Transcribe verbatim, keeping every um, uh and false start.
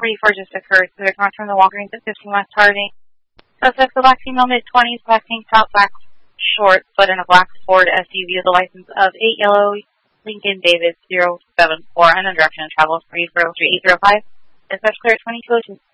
forty-four just occurred. So they're coming from the Walgreens at fifteen West Harding. Suspect's a black female, mid-twenties, black tank top, black shorts, but in a black Ford S U V with a license of eight yellow Lincoln Davis zero seven four and a direction of travel three zero three eight zero five. Dispatch clear at twenty-two oh two.